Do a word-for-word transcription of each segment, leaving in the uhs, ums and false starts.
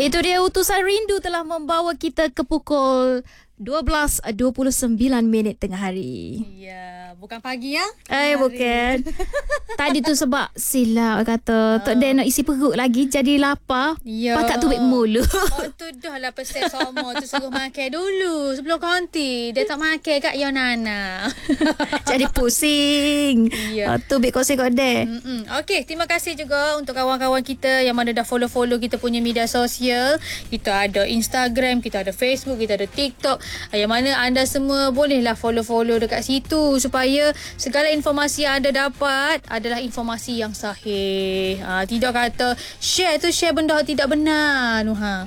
Itu dia Utusan Rindu telah membawa kita ke pukul dua belas dua puluh sembilan minit tengah hari. Ya, bukan pagi ya? Eh, bukan. Tadi tu sebab silap kata. Uh. Tak ada nak isi perut lagi. Jadi lapar. Ya. Pakat tubik mulu. Oh, tu dah lah pesan sama tu suruh makan dulu. Sebelum konti. Dia tak makan kat Yonana. Jadi pusing. Ya. Uh, tubik kosek kodek. Okey, terima kasih juga untuk kawan-kawan kita yang mana dah follow-follow kita punya media sosial. Kita ada Instagram, kita ada Facebook, kita ada TikTok. Yang mana anda semua bolehlah follow-follow dekat situ supaya segala informasi yang anda dapat adalah informasi yang sahih. Ha, tidak kata share tu share benda tidak benar. Ha.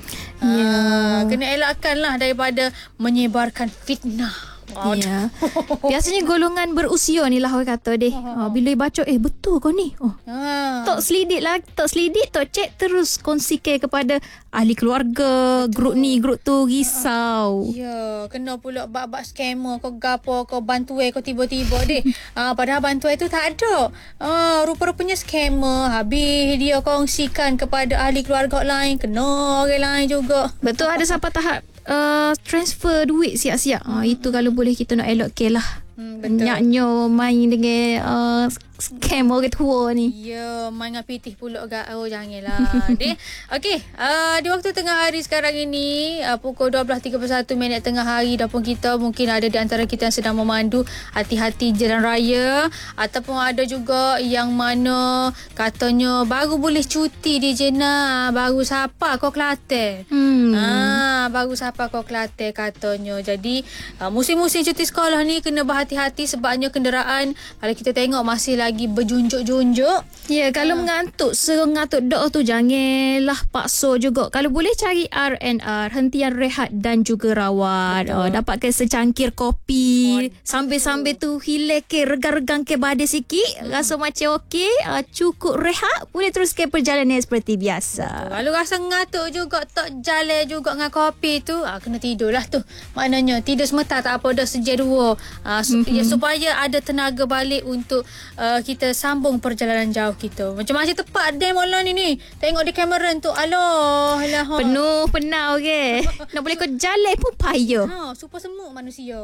Yeah. Ha, kena elakkanlah daripada menyebarkan fitnah. Ya. Yeah. Biasanya golongan berusia ni lah orang kata deh. Ha, bila baca eh betul kau ni. Oh. Ha. Tok selidik lah, tok selidik, tok cek terus kongsikan kepada ahli keluarga, betul. Grup ni, grup tu, risau. Ya, kena pula bab-bab scammer kau gapo kau bantuai kau tiba-tiba deh. Ah, padahal bantuai tu tak ada. Ah, rupa-rupanya scammer. Habis dia kongsikan kepada ahli keluarga lain, kena orang lain juga. Betul, ada sampai tahap Uh, transfer duit siap-siap. Hmm. Uh, itu kalau boleh kita nak elok ke lah. Hmm, betul. Nyaknyo main dengan uh, scam orang tua ni. Ya, main dengan pitih pula agak. Oh, janganlah. Dek. Okey, uh, di waktu tengah hari sekarang ini, uh, pukul dua belas tiga puluh satu minit tengah hari, dah pun kita mungkin ada di antara kita yang sedang memandu hati-hati jalan raya, ataupun ada juga yang mana katanya baru boleh cuti di Jenah, baru siapa kau Kelantan. Hmm. Ah, baru siapa kau Kelantan katanya. Jadi, uh, musim-musim cuti sekolah ni kena berhati-hati sebabnya kenderaan kalau kita tengok masih lagi berjunjuk-junjuk. Ya, yeah, kalau uh. mengantuk, sengantuk dok tu janganlah paksa juga. Kalau boleh cari R and R, hentian rehat dan juga rawat. Oh, dapatkan secangkir kopi. Waduh. Sambil-sambil tu hilang ke, regang-regang ke badan sikit. Hmm. Rasa macam okey, uh, cukup rehat, boleh teruskan perjalanan seperti biasa. Betul. Kalau rasa ngantuk juga, tak jalan juga dengan kopi tu, uh, kena tidur lah tu. Maknanya tidur sementara tak apa, dah sejam dua. Uh, mm-hmm. ya, supaya ada tenaga balik untuk uh, kita sambung perjalanan jauh kita. Macam-macam tepat dam online ni. Tengok di kamera tu. Aloh. Alah. Penuh penau ke. Nak boleh kau jalan pun payah. Ha, super semut manusia.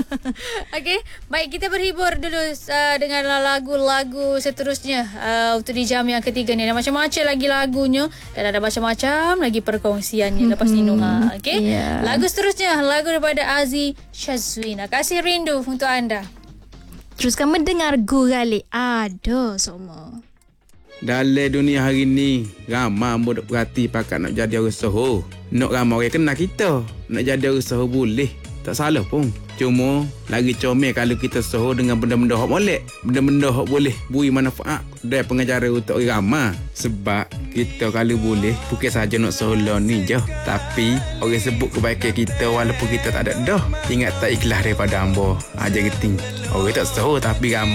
Okey. Baik, kita berhibur dulu uh, dengan lagu-lagu seterusnya uh, untuk di jam yang ketiga ni. Ada macam-macam lagi lagunya dan ada macam-macam lagi perkongsiannya lepas ni Nuha. Okey. Yeah. Lagu seterusnya, lagu daripada Aziz Syazwina. Kasih rindu untuk anda. Teruskan mendengar Guralik ada semua. Dalam dunia hari ni, ramai budak perhati pakat nak jadi usaha. Nak ramai orang kenal kita. Nak jadi usaha boleh. Tak salah pun. Cuma, lagi comel kalau kita usaha dengan benda-benda hak molek. Benda-benda hak boleh beri manfaat dari pengajaran untuk orang ramai. Sebab kita kalau boleh, bukan saja nak usaha ni je. Tapi, orang sebut kebaikan kita walaupun kita tak ada dah. Ingat tak ikhlas daripada hamba. Ajar geting. Orang tak usaha tapi ramai.